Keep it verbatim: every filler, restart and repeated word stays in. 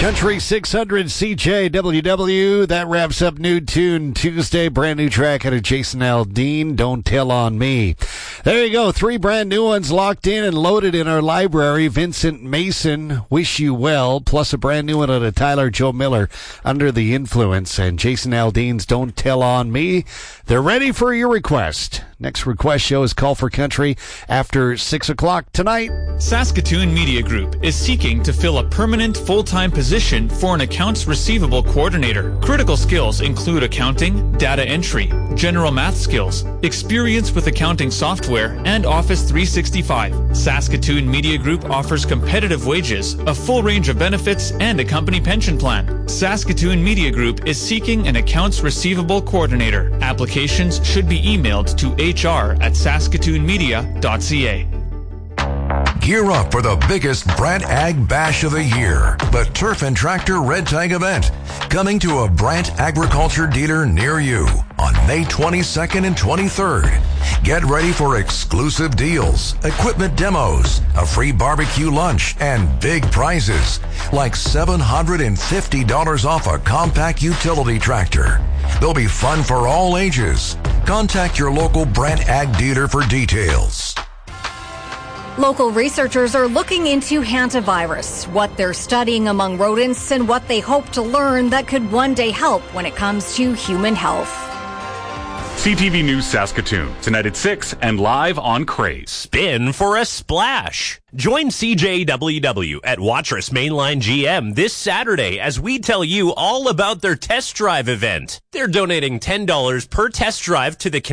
Country six hundred C J W W. That wraps up New Tune Tuesday. Brand new track out of Jason Aldean, Don't Tell on Me. There you go. Three brand new ones locked in and loaded in our library. Vincent Mason, Wish You Well, plus a brand new one out of Tyler Joe Miller, Under the Influence, and Jason Aldean's Don't Tell on Me. They're ready for your request. Next request show is Call for Country after six o'clock tonight. Saskatoon Media Group is seeking to fill a permanent full-time position for an accounts receivable coordinator. Critical skills include accounting, data entry, general math skills, experience with accounting software, and Office three sixty-five. Saskatoon Media Group offers competitive wages, a full range of benefits, and a company pension plan. Saskatoon Media Group is seeking an accounts receivable coordinator. Applications should be emailed to H R at saskatoon media dot c a. Gear up for the biggest Brant Ag Bash of the year, the Turf and Tractor Red Tag event, coming to a Brant agriculture dealer near you on May twenty-second and twenty-third. Get ready for exclusive deals, equipment demos, a free barbecue lunch, and big prizes, like seven hundred fifty dollars off a compact utility tractor. There'll be fun for all ages. Contact your local Brant Ag dealer for details. Local researchers are looking into hantavirus, what they're studying among rodents, and what they hope to learn that could one day help when it comes to human health. C T V News Saskatoon, tonight at six and live on Craze. Spin for a splash. Join C J W W at Watrous Mainline G M this Saturday as we tell you all about their test drive event. They're donating ten dollars per test drive to the